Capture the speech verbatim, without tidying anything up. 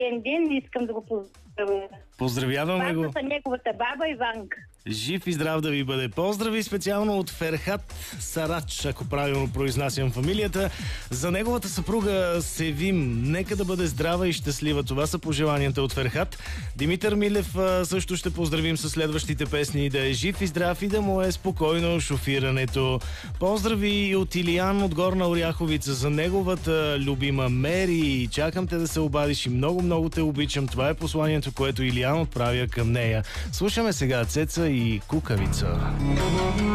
рожден ден, искам да го поздравя. Поздравяваме го. Това са неговата баба Иванка. Жив и здрав да ви бъде. Поздрави специално от Ферхат Сарач, ако правилно произнасям фамилията. За неговата съпруга Севим. Нека да бъде здрава и щастлива. Това са пожеланията от Ферхат. Димитър Милев също ще поздравим с следващите песни. Да е жив и здрав и да му е спокойно шофирането. Поздрави и от Илиян от Горна Оряховица за неговата любима Мери. Чакам те да се обадиш и много-много те обичам. Това е посланието, което Илиян отправя към нея. Слушаме сега Цеца и Кукавица.